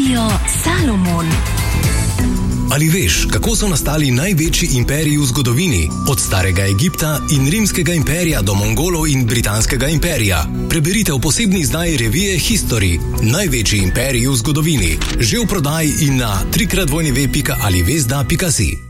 Radio Salomon. Ali veš, kako so nastali največji imperiji v zgodovini? Od starega Egipta in rimskega imperija do Mongolov in britanskega imperija. Preberite v posebni izdaji revije History. Največji imperiji v zgodovini. Že v prodaji in na www.alivesda.si.